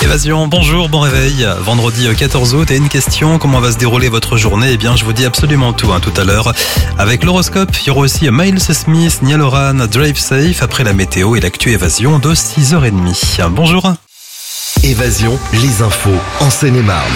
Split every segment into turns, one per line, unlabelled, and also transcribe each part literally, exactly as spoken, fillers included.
Évasion, bonjour, bon réveil. Vendredi quatorze août, et une question, comment va se dérouler votre journée? Eh bien, je vous dis absolument tout hein, tout à l'heure. Avec l'horoscope, il y aura aussi Miles Smith, Niall Horan, Drive Safe, après la météo et l'actu Évasion de six heures trente. Bonjour.
Évasion, les infos en Seine-et-Marne.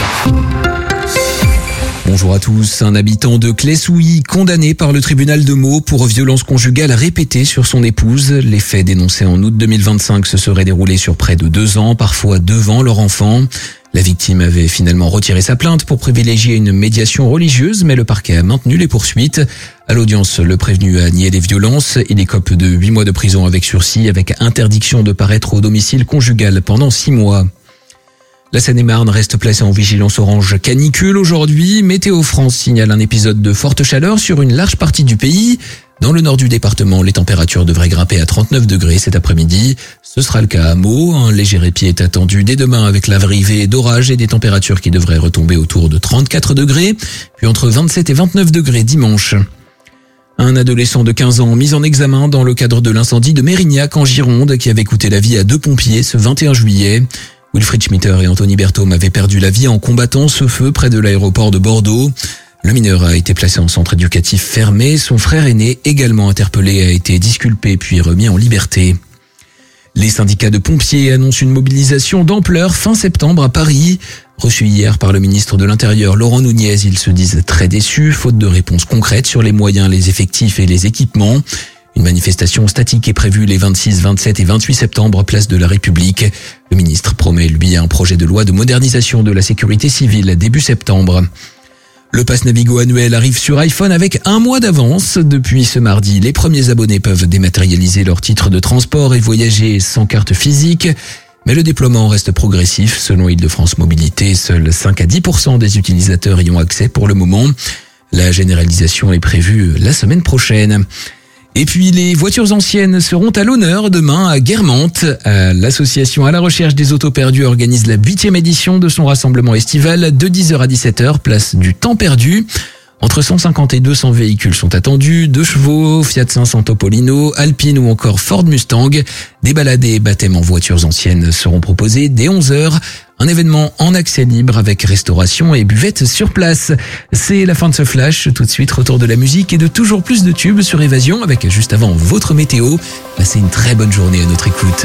Bonjour à tous. Un habitant de Claye-Souilly condamné par le tribunal de Meaux pour violence conjugale répétée sur son épouse. Les faits dénoncés en août deux mille vingt-cinq se seraient déroulés sur près de deux ans, parfois devant leur enfant. La victime avait finalement retiré sa plainte pour privilégier une médiation religieuse, mais le parquet a maintenu les poursuites. À l'audience, le prévenu a nié les violences. Il écope de huit mois de prison avec sursis, avec interdiction de paraître au domicile conjugal pendant six mois. La Seine-et-Marne reste placée en vigilance orange canicule aujourd'hui. Météo France signale un épisode de forte chaleur sur une large partie du pays. Dans le nord du département, les températures devraient grimper à trente-neuf degrés cet après-midi. Ce sera le cas à Meaux. Un léger répit est attendu dès demain avec l'arrivée d'orages et des températures qui devraient retomber autour de trente-quatre degrés, puis entre vingt-sept et vingt-neuf degrés dimanche. Un adolescent de quinze ans mis en examen dans le cadre de l'incendie de Mérignac en Gironde qui avait coûté la vie à deux pompiers ce vingt et un juillet. Wilfried Schmitter et Anthony Berthaume avaient perdu la vie en combattant ce feu près de l'aéroport de Bordeaux. Le mineur a été placé en centre éducatif fermé. Son frère aîné, également interpellé, a été disculpé puis remis en liberté. Les syndicats de pompiers annoncent une mobilisation d'ampleur fin septembre à Paris. Reçus hier par le ministre de l'Intérieur, Laurent Nunez, ils se disent très déçus, faute de réponses concrètes sur les moyens, les effectifs et les équipements. Une manifestation statique est prévue les vingt-six, vingt-sept et vingt-huit septembre, place de la République. Le ministre promet, lui, un projet de loi de modernisation de la sécurité civile début septembre. Le pass Navigo annuel arrive sur iPhone avec un mois d'avance. Depuis ce mardi, les premiers abonnés peuvent dématérialiser leur titre de transport et voyager sans carte physique. Mais le déploiement reste progressif. Selon Île-de-France Mobilité, seuls cinq à dix pour cent des utilisateurs y ont accès pour le moment. La généralisation est prévue la semaine prochaine. Et puis les voitures anciennes seront à l'honneur demain à Guermantes. L'association à la recherche des autos perdues organise la huitième édition de son rassemblement estival de dix heures à dix-sept heures, place du temps perdu. Entre cent cinquante et deux cents véhicules sont attendus, deux chevaux, Fiat cinq cents Topolino, Alpine ou encore Ford Mustang. Des balades et baptêmes en voitures anciennes seront proposés dès onze heures. Un événement en accès libre avec restauration et buvette sur place. C'est la fin de ce flash. Tout de suite, retour de la musique et de toujours plus de tubes sur Évasion avec juste avant votre météo. Passez une très bonne journée à notre écoute.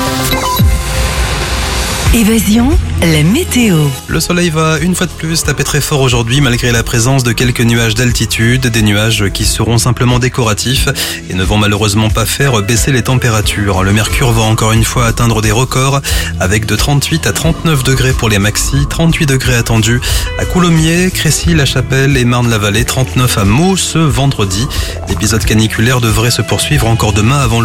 Évasion, la météo.
Le soleil va une fois de plus taper très fort aujourd'hui malgré la présence de quelques nuages d'altitude, des nuages qui seront simplement décoratifs et ne vont malheureusement pas faire baisser les températures. Le mercure va encore une fois atteindre des records avec de trente-huit à trente-neuf degrés pour les maxis, trente-huit degrés attendus à Coulommiers, Crécy, La Chapelle et Marne-la-Vallée, trente-neuf à Meaux ce vendredi. L'épisode caniculaire devrait se poursuivre encore demain avant